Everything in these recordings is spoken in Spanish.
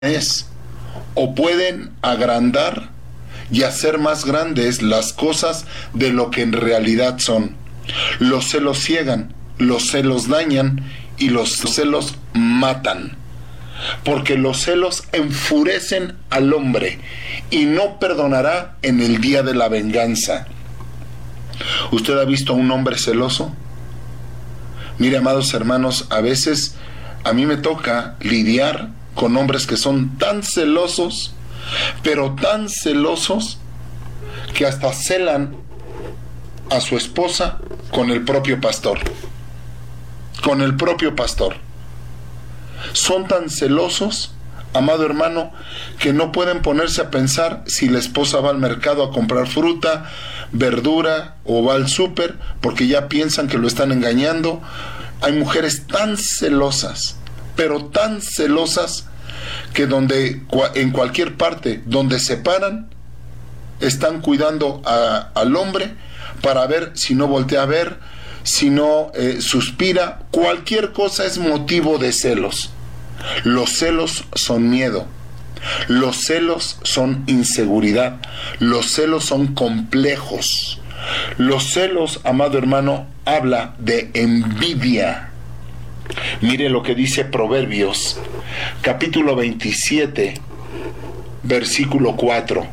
es, o pueden agrandar y hacer más grandes las cosas de lo que en realidad son. Los celos ciegan, los celos dañan y los celos matan. Porque los celos enfurecen al hombre y no perdonará en el día de la venganza. ¿Usted ha visto a un hombre celoso? Mire, amados hermanos, a veces a mí me toca lidiar con hombres que son tan celosos, pero tan celosos, que hasta celan a su esposa con el propio pastor. Con el propio pastor. Son tan celosos, amado hermano, que no pueden ponerse a pensar si la esposa va al mercado a comprar fruta, verdura o va al súper, porque ya piensan que lo están engañando. Hay mujeres tan celosas, pero tan celosas, que en cualquier parte donde se paran, están cuidando al hombre para ver si no voltea a ver, si no suspira. Cualquier cosa es motivo de celos. Los celos son miedo. Los celos son inseguridad. Los celos son complejos. Los celos, amado hermano, habla de envidia. Mire lo que dice Proverbios, capítulo 27, versículo 4.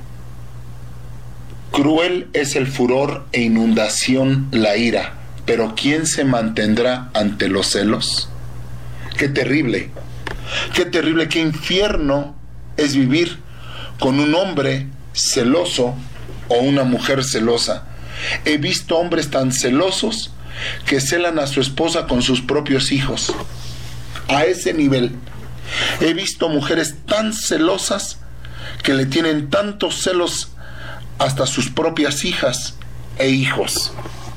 Cruel es el furor e inundación la ira, pero ¿quién se mantendrá ante los celos? ¡Qué terrible! ¡Qué terrible! ¡Qué infierno es vivir con un hombre celoso o una mujer celosa! He visto hombres tan celosos que celan a su esposa con sus propios hijos. A ese nivel. He visto mujeres tan celosas que le tienen tantos celos hasta sus propias hijas e hijos.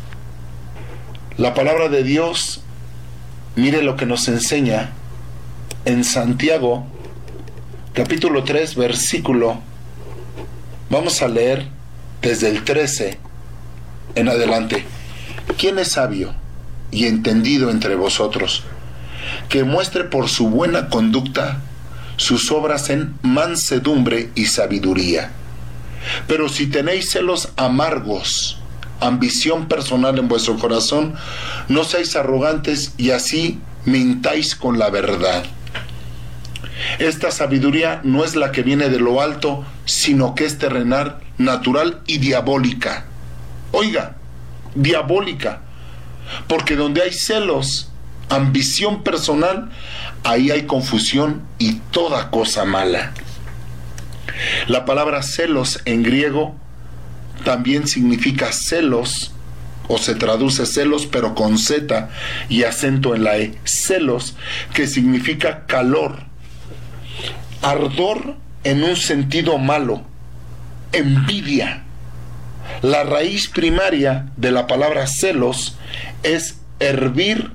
La palabra de Dios, mire lo que nos enseña en Santiago, capítulo 3, versículo. Vamos a leer desde el 13 en adelante. ¿Quién es sabio y entendido entre vosotros? Que muestre por su buena conducta sus obras en mansedumbre y sabiduría. Pero si tenéis celos amargos, ambición personal en vuestro corazón, no seáis arrogantes y así mintáis con la verdad. Esta sabiduría no es la que viene de lo alto, sino que es terrenal, natural y diabólica. Oiga, diabólica. Porque donde hay celos, ambición personal, ahí hay confusión y toda cosa mala. La palabra celos en griego también significa celos, o se traduce celos, pero con Z y acento en la E. Celos, que significa calor, ardor en un sentido malo, envidia. La raíz primaria de la palabra celos es hervir,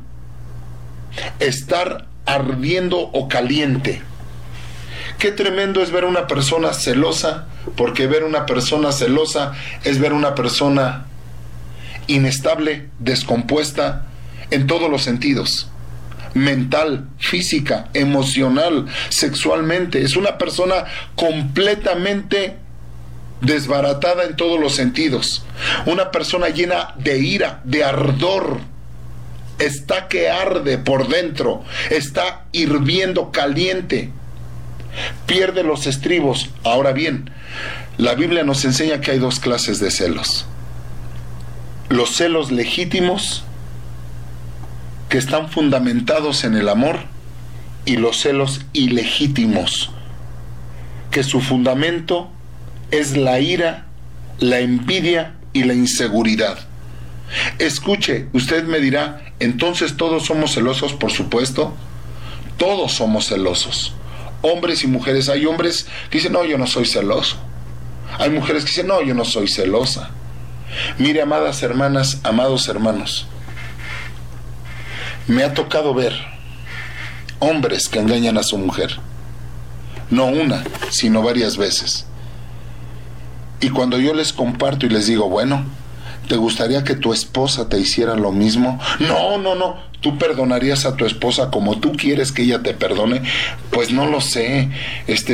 estar ardiendo o caliente. Qué tremendo es ver a una persona celosa, porque ver a una persona celosa es ver a una persona inestable, descompuesta en todos los sentidos. Mental, física, emocional, sexualmente. Es una persona completamente desbaratada en todos los sentidos. Una persona llena de ira, de ardor. Está que arde por dentro. Está hirviendo caliente. Pierde los estribos. Ahora bien, la Biblia nos enseña que hay dos clases de celos. Los celos legítimos, que están fundamentados en el amor, y los celos ilegítimos, que su fundamento es la ira, la envidia y la inseguridad. Escuche, usted me dirá, entonces todos somos celosos. Por supuesto, todos somos celosos, hombres y mujeres. Hay hombres que dicen, no, yo no soy celoso. Hay mujeres que dicen, no, yo no soy celosa. Mire, amadas hermanas, amados hermanos, me ha tocado ver hombres que engañan a su mujer, no una, sino varias veces. Y cuando yo les comparto y les digo, bueno, ¿te gustaría que tu esposa te hiciera lo mismo? No, ¿Tú perdonarías a tu esposa como tú quieres que ella te perdone? Pues no lo sé.